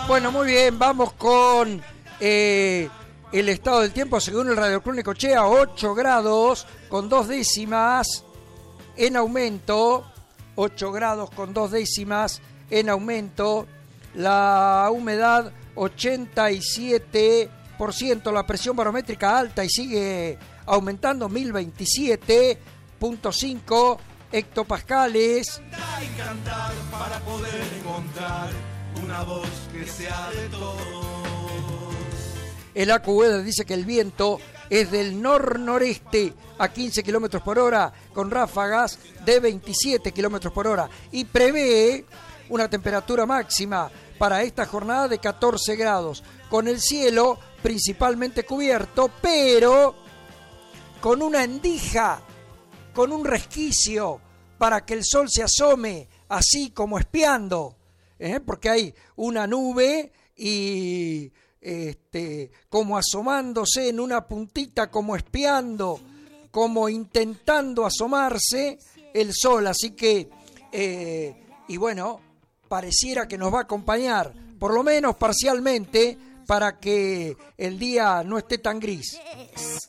Bueno, muy bien, vamos con el estado del tiempo según el Radio Club Necochea. 8 grados con 2 décimas en aumento. 8 grados con 2 décimas en aumento. La humedad 87%. La presión barométrica alta y sigue aumentando, 1027.5 hectopascales. Y cantar para poder encontrar una voz que sea de todos. El AccuWeather dice que el viento es del nor-noreste a 15 kilómetros por hora, con ráfagas de 27 kilómetros por hora, y prevé una temperatura máxima para esta jornada de 14 grados, con el cielo principalmente cubierto, pero con una endija, con un resquicio para que el sol se asome así como espiando, porque hay una nube y como asomándose en una puntita, como espiando, como intentando asomarse el sol, así que y bueno, pareciera que nos va a acompañar, por lo menos parcialmente, para que el día no esté tan gris.